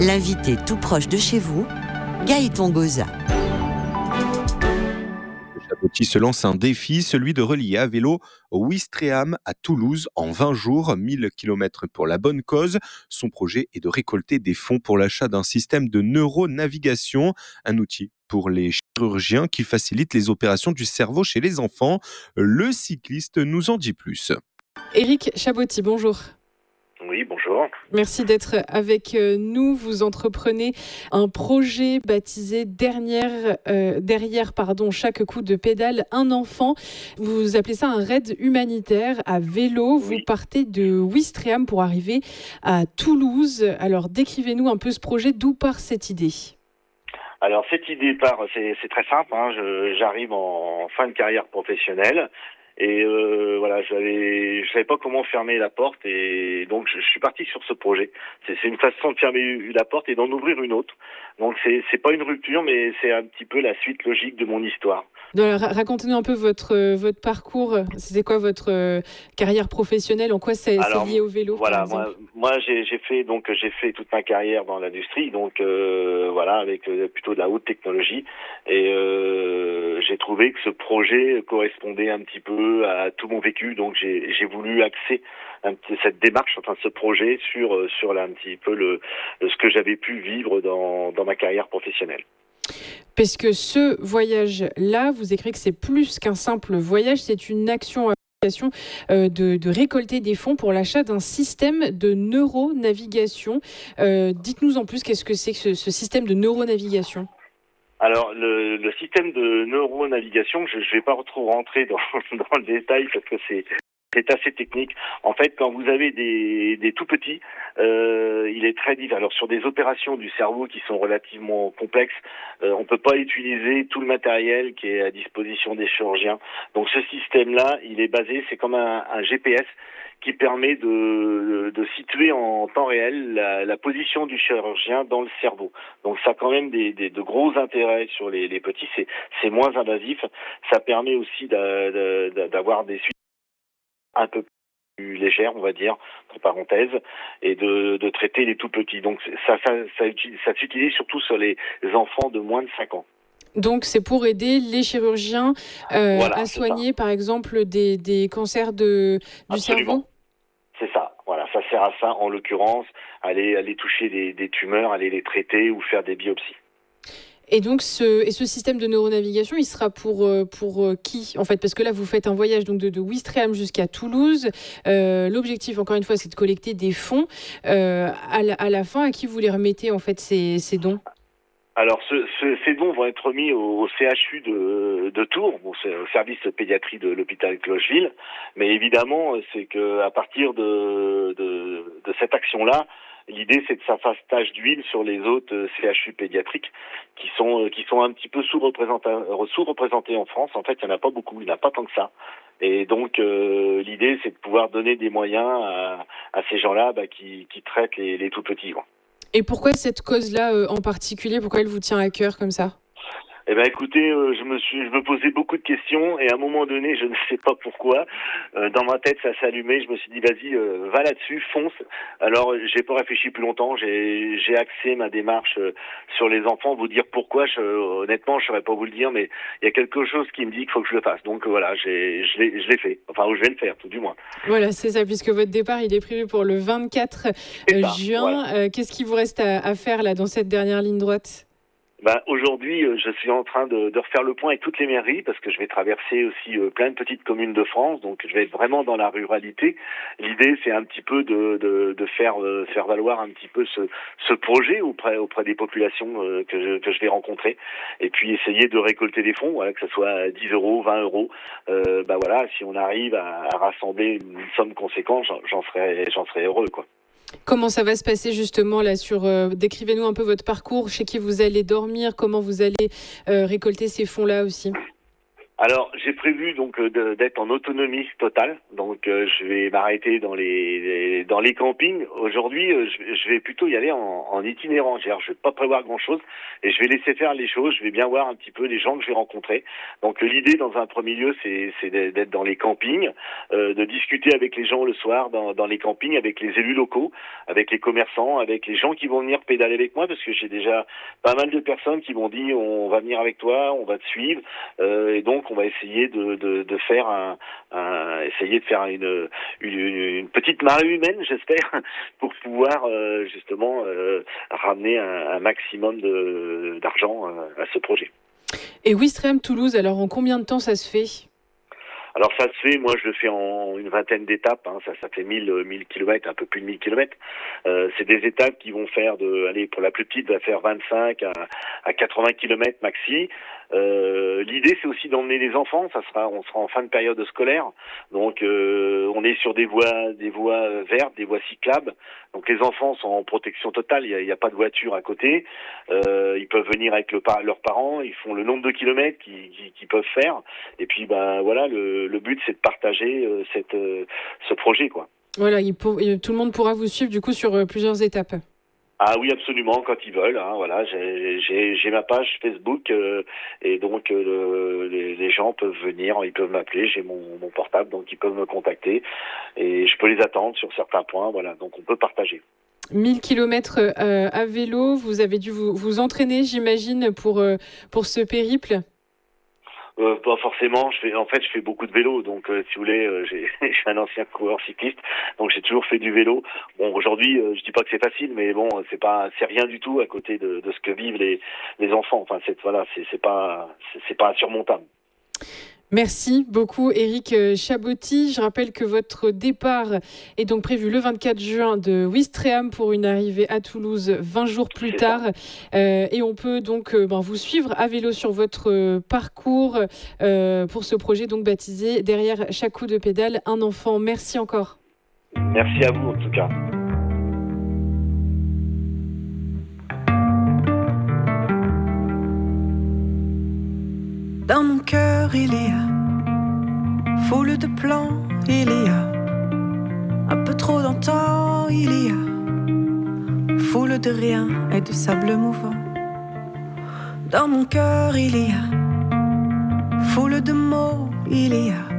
L'invité tout proche de chez vous, Gaëtan Goza. Chaboty se lance un défi, celui de relier à vélo Ouistreham à Toulouse en 20 jours, 1000 km pour la bonne cause. Son projet est de récolter des fonds pour l'achat d'un système de neuronavigation, un outil pour les chirurgiens qui facilite les opérations du cerveau chez les enfants. Le cycliste nous en dit plus. Éric Chaboty, bonjour. Oui, bonjour. Merci d'être avec nous. Vous entreprenez un projet baptisé derrière chaque coup de pédale, un enfant. Vous appelez ça un raid humanitaire à vélo. Vous partez de Ouistreham pour arriver à Toulouse. Alors, décrivez-nous un peu ce projet. D'où part cette idée ? Alors, cette idée part, c'est très simple. J'arrive en fin de carrière professionnelle. Et voilà, je savais pas comment fermer la porte, et donc je suis parti sur ce projet. C'est une façon de fermer la porte et d'en ouvrir une autre. Donc c'est pas une rupture, mais c'est un petit peu la suite logique de mon histoire. Alors, racontez-nous un peu votre parcours. C'était quoi votre carrière professionnelle ? En quoi c'est lié au vélo ? Voilà, moi j'ai fait toute ma carrière dans l'industrie, donc voilà, avec plutôt de la haute technologie, et j'ai trouvé que ce projet correspondait un petit peu à tout mon vécu, donc j'ai voulu axer cette démarche, ce projet sur là, un petit peu ce que j'avais pu vivre dans ma carrière professionnelle. Parce que ce voyage-là, vous écrivez que c'est plus qu'un simple voyage, c'est une action de récolter des fonds pour l'achat d'un système de neuronavigation. Dites-nous en plus, qu'est-ce que c'est que ce système de neuronavigation ? Alors, le système de neuronavigation, je vais pas trop rentrer dans le détail parce que c'est assez technique. En fait, quand vous avez des tout petits, il est très difficile. Alors, sur des opérations du cerveau qui sont relativement complexes, on peut pas utiliser tout le matériel qui est à disposition des chirurgiens. Donc, ce système-là, il est basé, c'est comme un GPS qui permet de situer en temps réel la position du chirurgien dans le cerveau. Donc, ça a quand même de gros intérêts sur les petits. C'est moins invasif. Ça permet aussi d'avoir des suites un peu plus légère, on va dire, entre parenthèses, et de traiter les tout petits. Donc ça s'utilise surtout sur les enfants de moins de 5 ans. Donc c'est pour aider les chirurgiens à soigner par exemple des cancers du cerveau ? C'est ça, voilà, ça sert à ça en l'occurrence, aller toucher des tumeurs, aller les traiter ou faire des biopsies. Et donc ce système de neuronavigation, il sera pour qui en fait ? Parce que là, vous faites un voyage donc de Ouistreham jusqu'à Toulouse. L'objectif, encore une fois, c'est de collecter des fonds. À la fin, à qui vous les remettez en fait ces dons ? Alors, ces dons vont être remis au CHU de Tours, c'est au service pédiatrie de l'hôpital Clocheville. Mais évidemment, c'est que à partir de cette action-là, l'idée, c'est que ça fasse tache d'huile sur les autres CHU pédiatriques qui sont un petit peu sous-représentés en France. En fait, il n'y en a pas beaucoup, il n'y en a pas tant que ça. Et donc, l'idée, c'est de pouvoir donner des moyens à ces gens-là qui traitent les tout-petits. Et pourquoi cette cause-là en particulier ? Pourquoi elle vous tient à cœur comme ça ? Eh ben écoutez, je me posais beaucoup de questions et à un moment donné, je ne sais pas pourquoi, dans ma tête ça s'allumait. Je me suis dit vas-y, va là-dessus, fonce. Alors j'ai pas réfléchi plus longtemps. J'ai axé ma démarche sur les enfants. Vous dire pourquoi, honnêtement, je saurais pas vous le dire, mais il y a quelque chose qui me dit qu'il faut que je le fasse. Donc voilà, je l'ai fait. Enfin, je vais le faire, tout du moins. Voilà, c'est ça, puisque votre départ il est prévu pour le 24 juin. Voilà. Qu'est-ce qui vous reste à faire là dans cette dernière ligne droite ? Aujourd'hui, je suis en train de refaire le point avec toutes les mairies parce que je vais traverser aussi plein de petites communes de France, donc je vais être vraiment dans la ruralité. L'idée, c'est un petit peu de faire valoir un petit peu ce projet auprès des populations que je vais rencontrer, et puis essayer de récolter des fonds, voilà, que ce soit 10 euros, 20 euros. Voilà, si on arrive à rassembler une somme conséquente, j'en serais heureux, quoi. Comment ça va se passer justement là décrivez-nous un peu votre parcours, chez qui vous allez dormir, comment vous allez récolter ces fonds-là aussi. Alors, j'ai prévu donc d'être en autonomie totale. Donc, je vais m'arrêter dans les campings. Aujourd'hui, je vais plutôt y aller en itinérant. Je vais pas prévoir grand-chose et je vais laisser faire les choses. Je vais bien voir un petit peu les gens que je vais rencontrer. Donc, l'idée dans un premier lieu, c'est d'être dans les campings, de discuter avec les gens le soir dans les campings, avec les élus locaux, avec les commerçants, avec les gens qui vont venir pédaler avec moi, parce que j'ai déjà pas mal de personnes qui m'ont dit on va venir avec toi, on va te suivre, et donc on va essayer de faire une petite marée humaine, j'espère, pour pouvoir justement ramener un maximum d'argent à ce projet. Et Ouistreham Toulouse, alors en combien de temps ça se fait ? Alors ça se fait, moi je le fais en une vingtaine d'étapes, ça fait 1000 kilomètres, un peu plus de 1000 kilomètres. C'est des étapes qui vont faire pour la plus petite, va faire 25 à 80 kilomètres maxi. L'idée c'est aussi d'emmener les enfants, on sera en fin de période scolaire, donc on est sur des voies vertes, des voies cyclables. Donc les enfants sont en protection totale, il y a pas de voiture à côté. Ils peuvent venir avec leurs parents, ils font le nombre de kilomètres qu'ils peuvent faire. Et puis voilà, le but c'est de partager ce projet, quoi. Voilà, tout le monde pourra vous suivre du coup sur plusieurs étapes. Ah oui, absolument, quand ils veulent. Voilà, j'ai ma page Facebook et donc les gens peuvent venir, ils peuvent m'appeler, j'ai mon portable, donc ils peuvent me contacter et je peux les attendre sur certains points. Voilà, donc on peut partager. 1000 kilomètres à vélo, vous avez dû vous entraîner, j'imagine, pour ce périple. Pas forcément. Je fais beaucoup de vélo, donc si vous voulez, je suis un ancien coureur cycliste, donc j'ai toujours fait du vélo. Bon, aujourd'hui, je dis pas que c'est facile, mais bon, c'est rien du tout à côté de ce que vivent les enfants. Enfin, c'est pas insurmontable. Merci beaucoup Éric Chaboty. Je rappelle que votre départ est donc prévu le 24 juin de Ouistreham pour une arrivée à Toulouse 20 jours plus tard. Et on peut donc vous suivre à vélo sur votre parcours pour ce projet donc baptisé Derrière chaque coup de pédale, un enfant. Merci encore. Merci à vous en tout cas. Dans mon cœur, il y a foule de plans, il y a un peu trop d'antan, il y a foule de rien et de sable mouvant. Dans mon cœur, il y a foule de mots, il y a